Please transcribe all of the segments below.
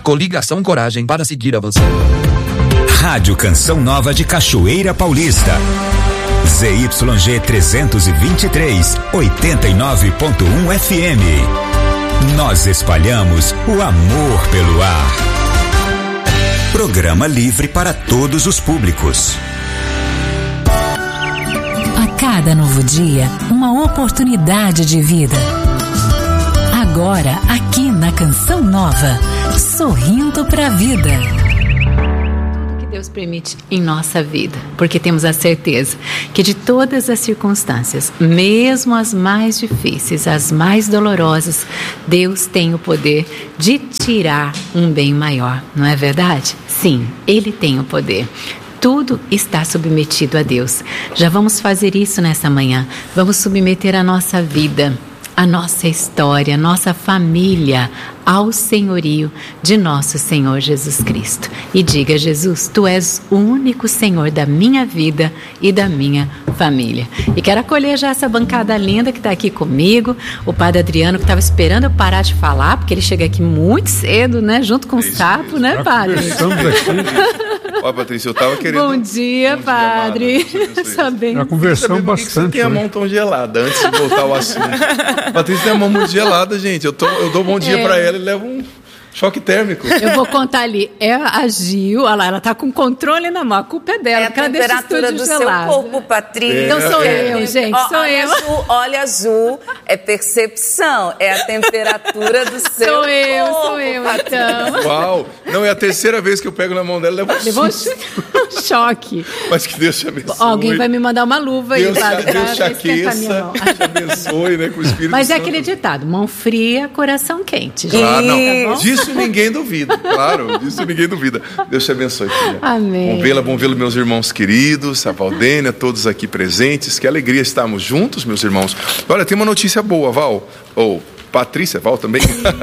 Coligação Coragem para seguir avançando. Rádio Canção Nova de Cachoeira Paulista. ZYG 323, 89.1 FM. Nós espalhamos o amor pelo ar. Programa livre para todos os públicos. A cada novo dia, uma oportunidade de vida. Agora, aqui na Canção Nova, sorrindo pra vida. Tudo que Deus permite em nossa vida, porque temos a certeza que de todas as circunstâncias, mesmo as mais difíceis, as mais dolorosas, Deus tem o poder de tirar um bem maior, não é verdade? Sim, Ele tem o poder. Tudo está submetido a Deus. Já vamos fazer isso nessa manhã. Vamos submeter a nossa vida, a nossa história, a nossa família ao senhorio de nosso Senhor Jesus Cristo. E diga: Jesus, Tu és o único Senhor da minha vida e da minha família. E quero acolher já essa bancada linda que está aqui comigo, o Padre Adriano, que estava esperando eu parar de falar, porque ele chega aqui muito cedo, né? Junto com o Sapo, né, Padre? Estamos aqui. Ó, Patrícia, eu estava querendo... Bom dia, Padre. Já conversamos bastante. Você tem a mão tão gelada, antes de voltar ao assunto. Patrícia tem a mão muito gelada, gente. Eu dou bom dia para ela e levo um choque térmico. Eu vou contar ali. É a Gil, olha lá, ela tá com controle na mão. A culpa é dela, porque ela deixa o estúdio do gelado. Seu corpo, Patrícia. Então sou eu, gente, sou eu. Olha, Azul, é percepção, é a temperatura do seu corpo. Sou eu, então. Uau! Não, é a terceira vez que eu pego na mão dela e levo um choque. Mas que Deus te abençoe. Alguém vai me mandar uma luva aí, Padre. Deus te aqueça, te abençoe, né, com o Espírito Mas Santo. é aquele ditado, mão fria, coração quente. Ah, não. Tá, disso ninguém duvida, claro, disso ninguém duvida. Deus te abençoe, filha. Amém. Bom vê-lo, meus irmãos queridos, a Valdênia, todos aqui presentes. Que alegria estarmos juntos, meus irmãos. Olha, tem uma notícia boa, Val. Patrícia, Val também.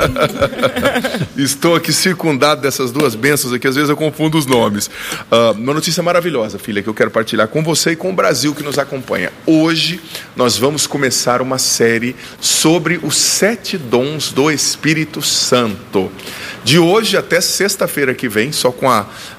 Estou aqui circundado dessas duas bênçãos aqui, às vezes eu confundo os nomes. Uma notícia maravilhosa, filha, que eu quero partilhar com você e com o Brasil que nos acompanha. Hoje nós vamos começar uma série sobre os 7 dons do Espírito Santo. De hoje até sexta-feira que vem, só com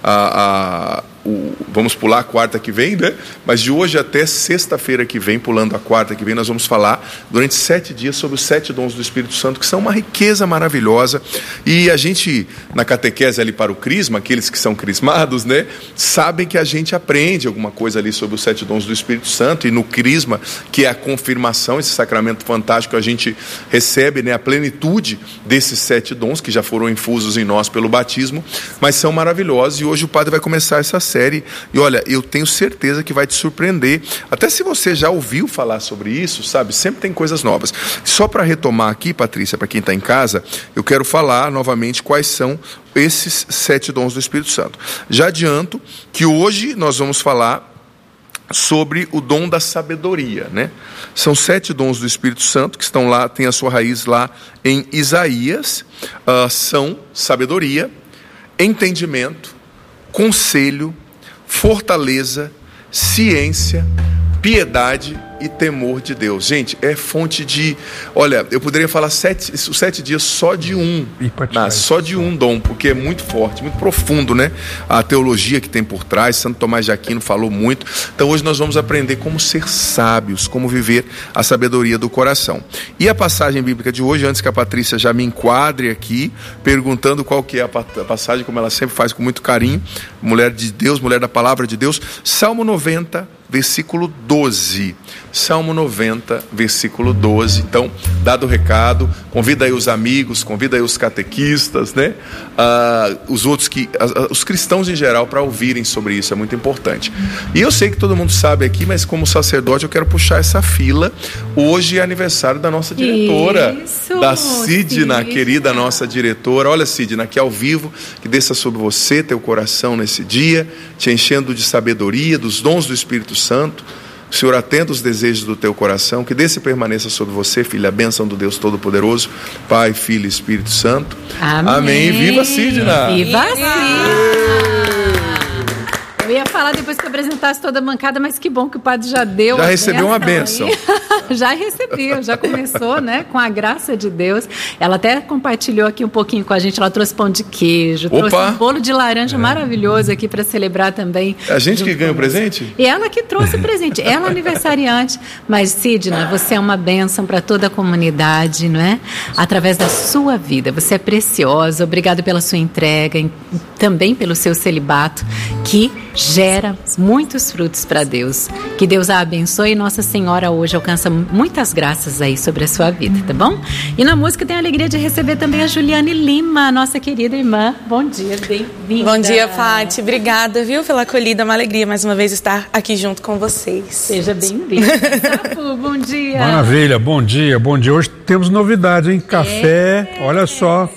vamos pular a quarta que vem, né? Mas de hoje até sexta-feira que vem, pulando a quarta que vem, nós vamos falar durante 7 dias sobre os 7 dons do Espírito Santo, que são uma riqueza maravilhosa. E a gente, na catequese ali para o crisma, aqueles que são crismados, né? Sabem que a gente aprende alguma coisa ali sobre os 7 dons do Espírito Santo. E no crisma, que é a confirmação, esse sacramento fantástico, a gente recebe, né, a plenitude desses 7 dons que já foram infusos em nós pelo batismo, mas são maravilhosos. E hoje o padre vai começar essa série. E olha, eu tenho certeza que vai te surpreender. Até se você já ouviu falar sobre isso, sabe? Sempre tem coisas novas. Só para retomar aqui, Patrícia, para quem está em casa, eu quero falar novamente quais são esses 7 dons do Espírito Santo. Já adianto que hoje nós vamos falar sobre o dom da sabedoria, né? São 7 dons do Espírito Santo que estão lá, tem a sua raiz lá em Isaías. São sabedoria, entendimento, conselho, fortaleza, ciência, piedade e temor de Deus. Gente, é fonte de... Olha, eu poderia falar os 7 dias só de só de um dom, porque é muito forte, muito profundo, né? A teologia que tem por trás, Santo Tomás de Aquino falou muito. Então hoje nós vamos aprender como ser sábios, como viver a sabedoria do coração. E a passagem bíblica de hoje, antes que a Patrícia já me enquadre aqui, perguntando qual que é a passagem, como ela sempre faz com muito carinho, mulher de Deus, mulher da palavra de Deus, Salmo 90, versículo 12. Salmo 90, versículo 12. Então, dado o recado, convida aí os amigos, convida aí os catequistas, né? Os cristãos em geral, para ouvirem sobre isso, é muito importante. E eu sei que todo mundo sabe aqui, mas como sacerdote eu quero puxar essa fila. Hoje é aniversário da nossa diretora, da Sidna, querida nossa diretora. Olha, Sidna, aqui ao vivo, que desça sobre você, teu coração nesse dia, te enchendo de sabedoria, dos dons do Espírito Santo. O Senhor atenda os desejos do teu coração, que desse permaneça sobre você, filha, a bênção do Deus Todo-Poderoso, Pai, Filho e Espírito Santo. Amém. Amém. Viva Sidna! Viva Sidna! Eu ia falar depois que eu apresentasse toda a bancada, mas que bom que o padre já deu. Já recebeu uma bênção. Já recebeu, já começou, né? Com a graça de Deus. Ela até compartilhou aqui um pouquinho com a gente. Ela trouxe pão de queijo, trouxe um bolo de laranja maravilhoso aqui para celebrar também. É a gente que ganha o presente? E ela que trouxe o presente. Ela é aniversariante. Mas, Sidna, você é uma bênção para toda a comunidade, não é? Através da sua vida. Você é preciosa. Obrigado pela sua entrega, também pelo seu celibato, que gera muitos frutos para Deus. Que Deus a abençoe e Nossa Senhora hoje alcança muitas graças aí sobre a sua vida, tá bom? E na música tenho a alegria de receber também a Juliane Lima, nossa querida irmã. Bom dia, bem-vinda. Bom dia, Fati. Obrigada, viu, pela acolhida. Uma alegria mais uma vez estar aqui junto com vocês. Seja bem-vinda. Bom dia. Maravilha, bom dia, bom dia. Hoje temos novidade, hein? Café, olha só.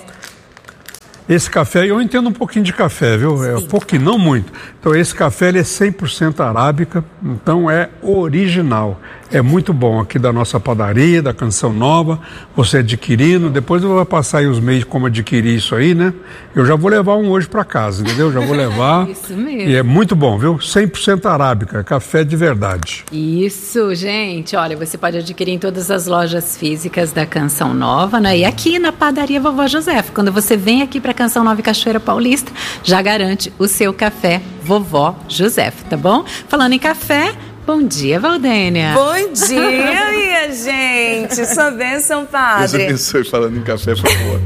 Esse café, eu entendo um pouquinho de café, viu? É um pouquinho, não muito. Então, esse café ele é 100% arábica, então é original. É muito bom aqui da nossa padaria, da Canção Nova, você adquirindo. Depois eu vou passar aí os meios como adquirir isso aí, né? Eu já vou levar um hoje para casa, entendeu? Já vou levar. Isso mesmo. E é muito bom, viu? 100% arábica, café de verdade. Isso, gente. Olha, você pode adquirir em todas as lojas físicas da Canção Nova, né? E aqui na padaria Vovó Josefa. Quando você vem aqui para Canção Nova e Cachoeira Paulista, já garante o seu café Vovó Josefa, tá bom? Falando em café, bom dia, Valdênia. Bom dia, minha gente. Sua bênção, padre. Deus abençoe, falando em café, por favor.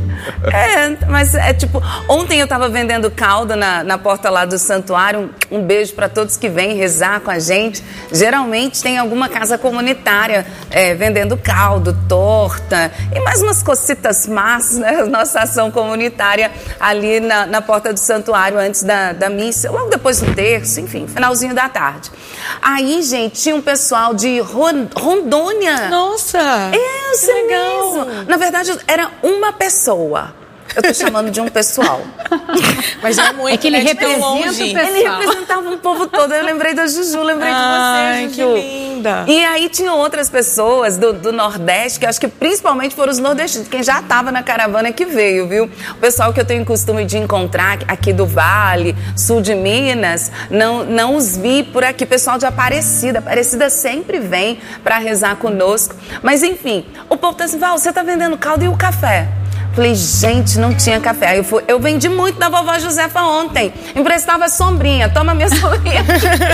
Mas é tipo, ontem eu estava vendendo caldo na porta lá do santuário. Um beijo para todos que vêm rezar com a gente. Geralmente tem alguma casa comunitária vendendo caldo, torta e mais umas cocitas más, né? Nossa ação comunitária ali na porta do santuário antes da missa, logo depois do terço, enfim, finalzinho da tarde. Aí, gente, tinha um pessoal de Rondônia. Nossa! Isso legal. Mesmo. Na verdade, era uma pessoa. Eu tô chamando de um pessoal. Mas é muito, que ele representa longe. o pessoal. Ele representava um povo todo. Eu lembrei da Juju, lembrei de você, Juju. Que linda. E aí tinham outras pessoas do Nordeste, que acho que principalmente foram os nordestinos, quem já estava na caravana que veio, viu? O pessoal que eu tenho costume de encontrar aqui do Vale, sul de Minas, não os vi por aqui. Pessoal de Aparecida. Aparecida sempre vem para rezar conosco. Mas enfim, o povo tá assim, Val, você tá vendendo caldo e o café? Falei, gente, não tinha café. Aí eu vendi muito da Vovó Josefa ontem. Emprestava sombrinha. Toma minha sombrinha.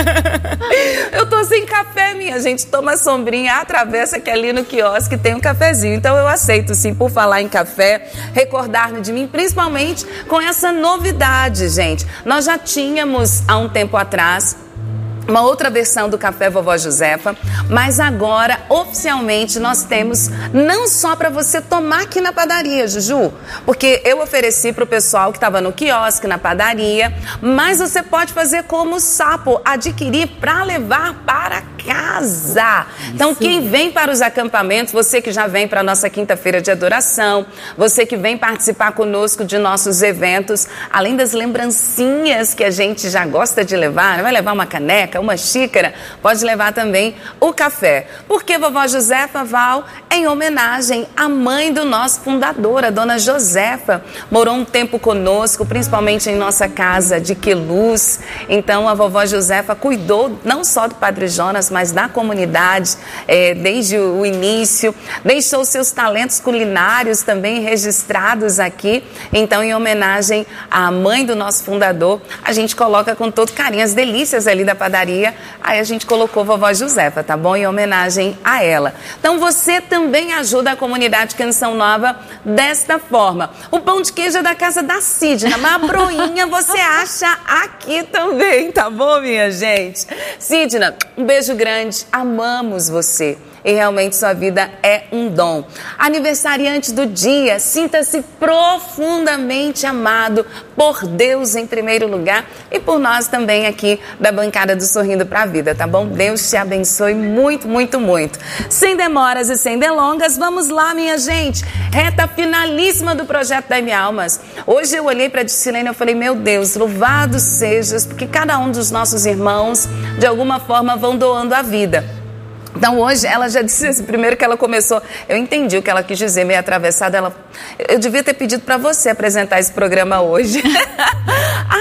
Eu tô sem café, minha gente. Toma a sombrinha, atravessa que ali no quiosque tem um cafezinho. Então eu aceito, sim, por falar em café, recordar-me de mim, principalmente com essa novidade, gente. Nós já tínhamos, há um tempo atrás, uma outra versão do café Vovó Josefa, mas agora, oficialmente, nós temos não só para você tomar aqui na padaria, Juju, porque eu ofereci para o pessoal que estava no quiosque, na padaria, mas você pode fazer como o Sapo, adquirir para levar para casa. Então, quem vem para os acampamentos, você que já vem para a nossa quinta-feira de adoração, você que vem participar conosco de nossos eventos, além das lembrancinhas que a gente já gosta de levar, vai levar uma caneca, uma xícara, pode levar também o café. Porque Vovó Josefa, Val, em homenagem à mãe do nosso fundador, a Dona Josefa, morou um tempo conosco, principalmente em nossa casa de Queluz. Então, a Vovó Josefa cuidou não só do Padre Jonas, mas da comunidade desde o início, deixou seus talentos culinários também registrados aqui. Então, em homenagem à mãe do nosso fundador, a gente coloca com todo carinho as delícias ali da padaria. Aí a gente colocou Vovó Josefa, tá bom? Em homenagem a ela. Então, você também ajuda a comunidade Canção Nova desta forma. O pão de queijo é da casa da Sidna, mas a broinha você acha aqui também, tá bom, minha gente? Sidna, um beijo grande, amamos você. E realmente sua vida é um dom. Aniversariante do dia, sinta-se profundamente amado por Deus em primeiro lugar e por nós também aqui da bancada do Sorrindo pra Vida, tá bom? Deus te abençoe muito, muito, muito. Sem demoras e sem delongas, vamos lá, minha gente. Reta finalíssima do projeto da M Almas. Hoje eu olhei pra Dicilene e falei, meu Deus, louvado sejas, porque cada um dos nossos irmãos, de alguma forma, vão doando a vida. Então hoje ela já disse assim, primeiro que ela começou, eu entendi o que ela quis dizer, meio atravessada, eu devia ter pedido para você apresentar esse programa hoje.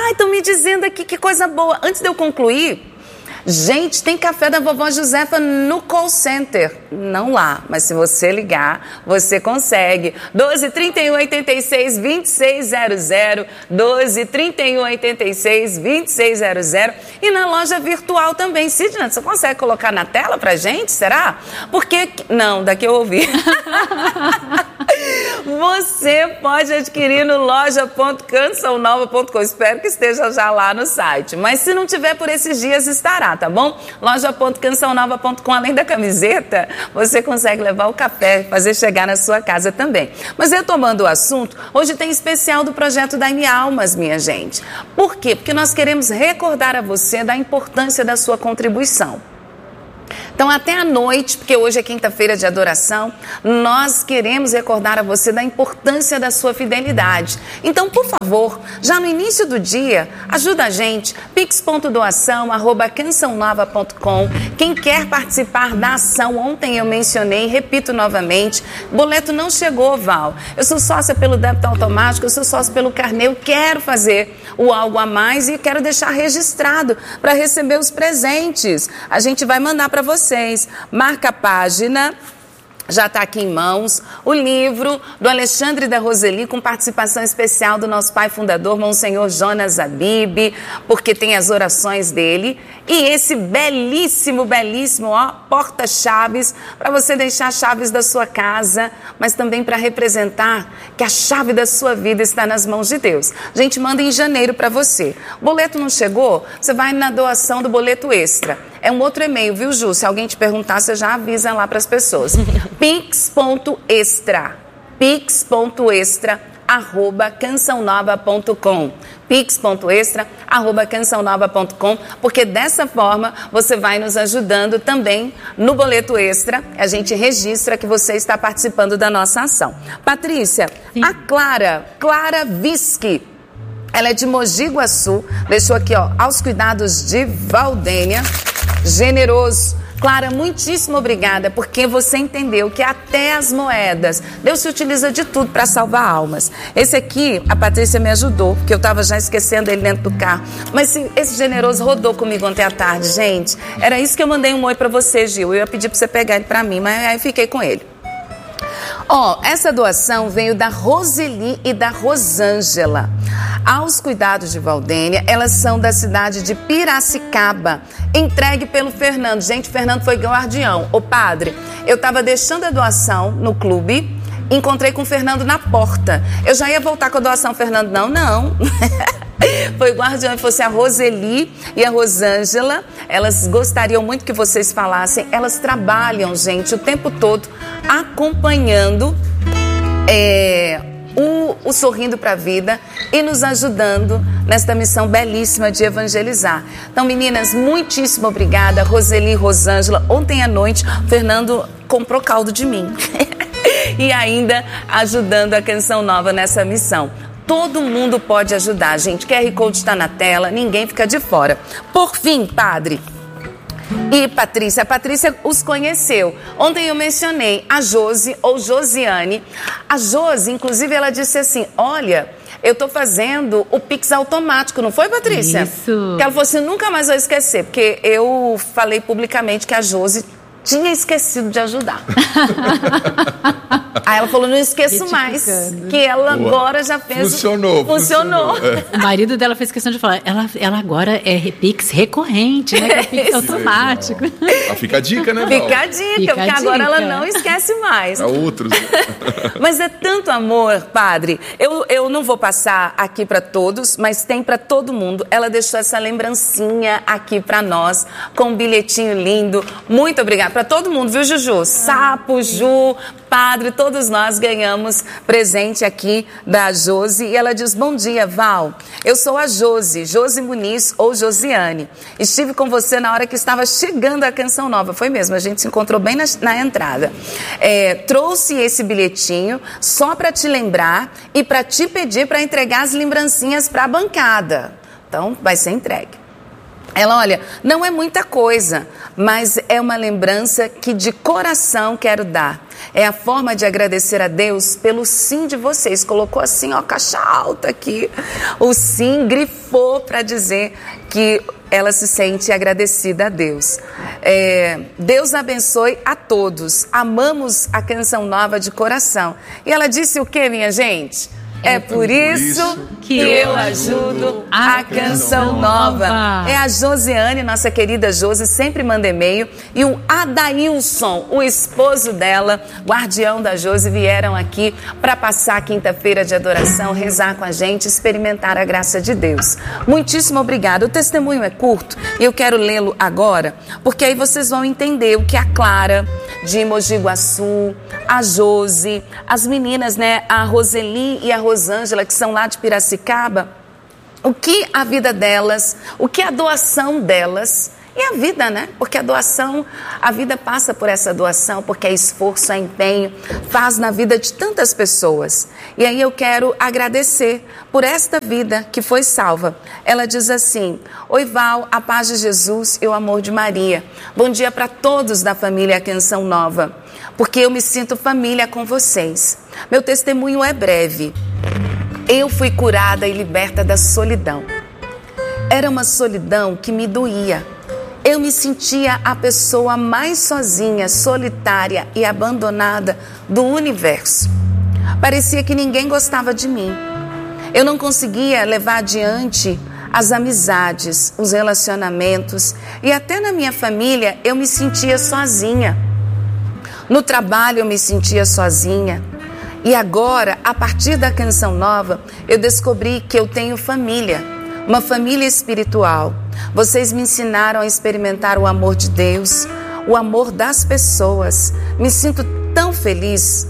Ai, estão me dizendo aqui que coisa boa. Antes de eu concluir, gente, tem café da vovó Josefa no call center. Não lá, mas se você ligar, você consegue. 12 31 86 2600, 12 31 86 2600. E na loja virtual também. Sidna, você consegue colocar na tela pra gente, será? Porque, não, daqui eu ouvi. Você pode adquirir no loja.cançãonova.com. Espero que esteja já lá no site. Mas se não tiver por esses dias, estará, tá bom? Loja.cançãonova.com. Além da camiseta, você consegue levar o café, fazer chegar na sua casa também. Mas retomando o assunto, hoje tem especial do projeto Dai-me Almas, minha gente. Por quê? Porque nós queremos recordar a você da importância da sua contribuição. Então, até à noite, porque hoje é quinta-feira de adoração, nós queremos recordar a você da importância da sua fidelidade. Então, por favor, já no início do dia, ajuda a gente, pix.doação@cançãonova.com. Quem quer participar da ação, ontem eu mencionei, repito novamente, boleto não chegou, Val. Eu sou sócia pelo débito automático, eu sou sócia pelo carnê, eu quero fazer o algo a mais e quero deixar registrado para receber os presentes. A gente vai mandar para vocês. Marca a página. Já está aqui em mãos o livro do Alexandre da Roseli, com participação especial do nosso pai fundador, Monsenhor Jonas Abib, porque tem as orações dele. E esse belíssimo, ó, porta-chaves, para você deixar chaves da sua casa, mas também para representar que a chave da sua vida está nas mãos de Deus. A gente manda em janeiro para você. O boleto não chegou? Você vai na doação do boleto extra. É um outro e-mail, viu, Ju? Se alguém te perguntar, você já avisa lá para as pessoas. pix.extra, pix.extra@cançãonova.com, pix.extra@cançãonova.com, porque dessa forma você vai nos ajudando também no boleto extra. A gente registra que você está participando da nossa ação. Patrícia, sim. A Clara Vischi, ela é de Mogi Guaçu, deixou aqui, ó, aos cuidados de Valdênia, generoso. Clara, muitíssimo obrigada, porque você entendeu que até as moedas, Deus se utiliza de tudo para salvar almas. Esse aqui, a Patrícia me ajudou, porque eu estava já esquecendo ele dentro do carro. Mas esse generoso rodou comigo ontem à tarde, gente. Era isso que eu mandei um oi para você, Gil. Eu ia pedir para você pegar ele para mim, mas aí fiquei com ele. Ó, essa doação veio da Roseli e da Rosângela. Aos cuidados de Valdênia, elas são da cidade de Piracicaba, entregue pelo Fernando. Gente, o Fernando foi guardião. Ô padre, eu estava deixando a doação no clube, encontrei com o Fernando na porta. Eu já ia voltar com a doação, Fernando, não. Foi guardião, fosse a Roseli e a Rosângela. Elas gostariam muito que vocês falassem. Elas trabalham, gente, o tempo todo acompanhando o Sorrindo para a Vida e nos ajudando nesta missão belíssima de evangelizar. Então, meninas, muitíssimo obrigada, Roseli e Rosângela. Ontem à noite, o Fernando comprou caldo de mim e ainda ajudando a Canção Nova nessa missão. Todo mundo pode ajudar, gente. QR Code está na tela, ninguém fica de fora. Por fim, padre e Patrícia, a Patrícia os conheceu. Ontem eu mencionei a Josi ou Josiane. A Josi, inclusive, ela disse assim, olha, eu tô fazendo o Pix automático, não foi, Patrícia? Isso. Que ela falou assim, nunca mais vou esquecer, porque eu falei publicamente que a Josi tinha esquecido de ajudar. Aí ela falou, não esqueço mais, que ela agora já fez... Funcionou. O marido dela fez questão de falar, ela agora é Pix recorrente, né? Que é Pix automático. Fica a dica, né, Val? Fica a dica, porque agora ela não esquece mais. Para outros. Mas é tanto amor, padre. Eu não vou passar aqui para todos, mas tem para todo mundo. Ela deixou essa lembrancinha aqui para nós, com um bilhetinho lindo. Muito obrigada. Para todo mundo, viu, Juju? Sapo, Ju, padre, todos nós ganhamos presente aqui da Josi. E ela diz, bom dia, Val. Eu sou a Josi Muniz ou Josiane. Estive com você na hora que estava chegando a Canção Nova. Foi mesmo, a gente se encontrou bem na entrada. Trouxe esse bilhetinho só para te lembrar e para te pedir para entregar as lembrancinhas para a bancada. Então, vai ser entregue. Ela, olha, não é muita coisa, mas é uma lembrança que de coração quero dar. É a forma de agradecer a Deus pelo sim de vocês. Colocou assim, ó, caixa alta aqui. O sim grifou para dizer que ela se sente agradecida a Deus. Deus abençoe a todos. Amamos a Canção Nova de coração. E ela disse o quê, minha gente? É por isso que eu ajudo a Canção Nova. É a Josiane, nossa querida Josi, sempre manda e-mail. E o Adailson, o esposo dela, guardião da Josi, vieram aqui para passar a quinta-feira de adoração, rezar com a gente, experimentar a graça de Deus. Muitíssimo obrigada. O testemunho é curto e eu quero lê-lo agora, porque aí vocês vão entender o que a Clara de Mogi Guaçu, a Josi, as meninas, né, a Roseli e a Rosângela, que são lá de Piracicaba, o que a vida delas, o que a doação delas, e a vida, né? Porque a doação, a vida passa por essa doação, porque é esforço, é empenho, faz na vida de tantas pessoas. E aí eu quero agradecer por esta vida que foi salva. Ela diz assim: oi Val, a paz de Jesus e o amor de Maria. Bom dia para todos da família Canção Nova, porque eu me sinto família com vocês. Meu testemunho é breve. Eu fui curada e liberta da solidão. Era uma solidão que me doía. Eu me sentia a pessoa mais sozinha, solitária e abandonada do universo. Parecia que ninguém gostava de mim. Eu não conseguia levar adiante as amizades, os relacionamentos, e até na minha família eu me sentia sozinha. No trabalho eu me sentia sozinha. E agora, a partir da Canção Nova, eu descobri que eu tenho família, uma família espiritual. Vocês me ensinaram a experimentar o amor de Deus, o amor das pessoas. Me sinto tão feliz,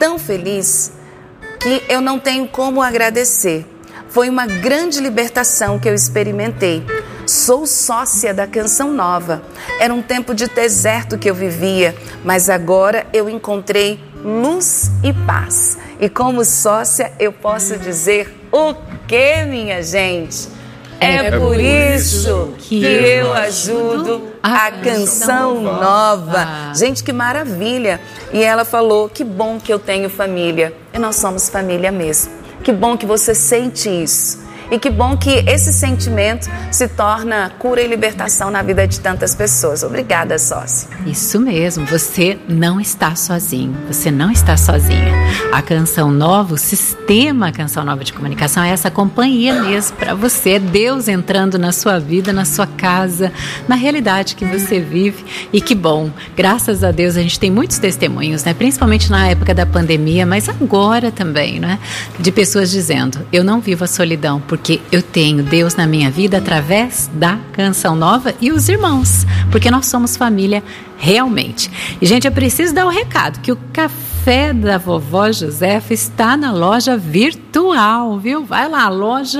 que eu não tenho como agradecer. Foi uma grande libertação que eu experimentei. Sou sócia da Canção Nova. Era um tempo de deserto que eu vivia, mas agora eu encontrei luz e paz. E como sócia eu posso dizer o quê, minha gente? É por isso que eu ajudo a Canção Nova. Gente, que maravilha! E ela falou, que bom que eu tenho família. E nós somos família mesmo. Que bom que você sente isso. E que bom que esse sentimento se torna cura e libertação na vida de tantas pessoas. Obrigada, sócia. Isso mesmo, você não está sozinho, você não está sozinha. A Canção Nova, o sistema Canção Nova de Comunicação é essa companhia mesmo para você. É Deus entrando na sua vida, na sua casa, na realidade que você vive. E que bom, graças a Deus a gente tem muitos testemunhos, né? Principalmente na época da pandemia, mas agora também, né? De pessoas dizendo, eu não vivo a solidão, porque eu tenho Deus na minha vida através da Canção Nova e os irmãos, porque nós somos família realmente. E, gente, eu preciso dar o recado que o café da vovó Josefa está na loja virtual, viu? Vai lá,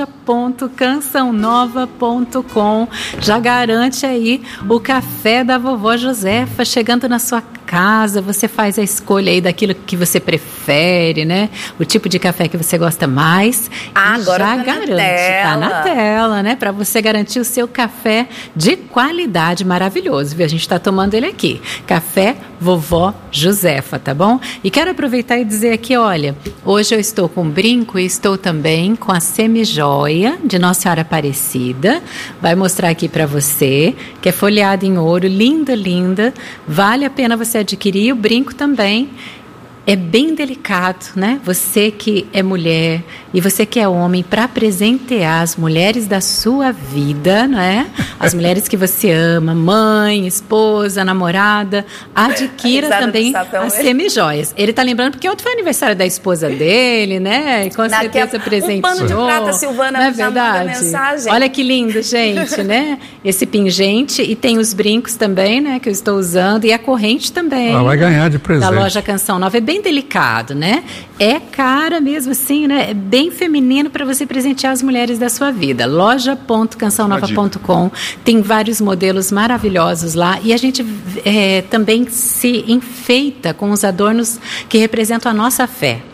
loja.cançãonova.com. Já garante aí o café da vovó Josefa chegando na sua casa. Você faz a escolha aí daquilo que você prefere, né? O tipo de café que você gosta mais. Agora já garante, tá na tela, né? Para você garantir o seu café de qualidade maravilhoso, viu? A gente está tomando ele aqui. Café Vovó Josefa, tá bom? E quero aproveitar e dizer aqui, olha, hoje eu estou com brinco e estou também com a semijoia de Nossa Senhora Aparecida. Vai mostrar aqui para você, que é folheada em ouro, linda, linda. Vale a pena você adquirir o brinco também. É bem delicado, né? Você que é mulher e você que é homem, para presentear as mulheres da sua vida, né? As mulheres que você ama, mãe, esposa, namorada, adquira também as semijoias. Ele tá lembrando porque ontem foi aniversário da esposa dele, né? E com certeza presenteou. Um pano de prata, Silvana, não é verdade? Mensagem. Olha que lindo, gente, né? Esse pingente, e tem os brincos também, né? Que eu estou usando, e a corrente também. Ela vai ganhar de presente. Da loja Canção Nova. É bem delicado, né? É cara mesmo assim, né? É bem feminino para você presentear as mulheres da sua vida. loja.cançãonova.com. Tem vários modelos maravilhosos lá, e a gente também se enfeita com os adornos que representam a nossa fé.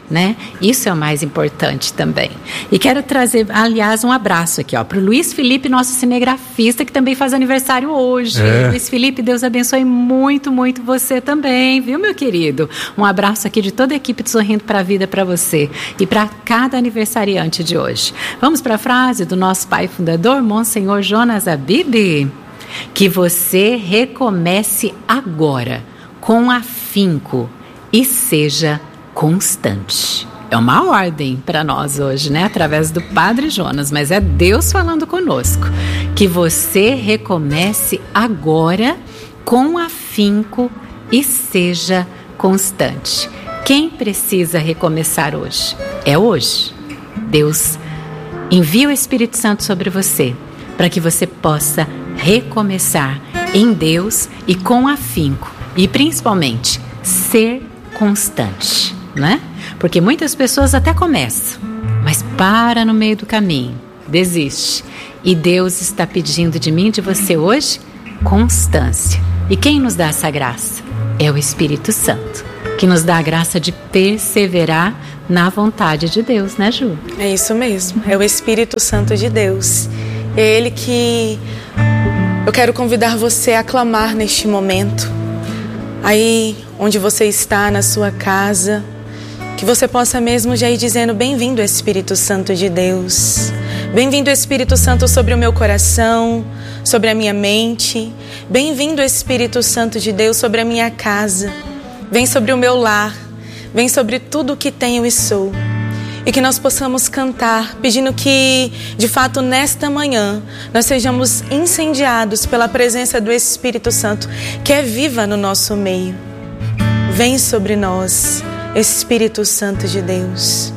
né? Isso é o mais importante também. E quero trazer, aliás, um abraço aqui, ó, para o Luiz Felipe, nosso cinegrafista, que também faz aniversário hoje. Luiz Felipe, Deus abençoe muito, muito você também, viu, meu querido? Um abraço aqui de toda a equipe de Sorrindo para a Vida para você e para cada aniversariante de hoje. Vamos para a frase do nosso pai fundador, Monsenhor Jonas Abib? Que você recomece agora, com afinco, e seja constante. É uma ordem para nós hoje, né? Através do Padre Jonas, mas é Deus falando conosco. Que você recomece agora com afinco e seja constante. Quem precisa recomeçar hoje? É hoje. Deus envia o Espírito Santo sobre você para que você possa recomeçar em Deus e com afinco. E principalmente, ser constante, né? Porque muitas pessoas até começam, mas para no meio do caminho, desiste. E Deus está pedindo de mim e de você hoje constância. E quem nos dá essa graça? É o Espírito Santo, que nos dá a graça de perseverar na vontade de Deus, né, Ju? É isso mesmo, é o Espírito Santo de Deus. É Ele que eu quero convidar você a clamar neste momento. Aí onde você está, na sua casa, que você possa mesmo já ir dizendo: bem-vindo Espírito Santo de Deus. Bem-vindo Espírito Santo sobre o meu coração, sobre a minha mente. Bem-vindo Espírito Santo de Deus sobre a minha casa. Vem sobre o meu lar, vem sobre tudo o que tenho e sou. E que nós possamos cantar, pedindo que, de fato, nesta manhã, nós sejamos incendiados pela presença do Espírito Santo, que é viva no nosso meio. Vem sobre nós, Espírito Santo de Deus.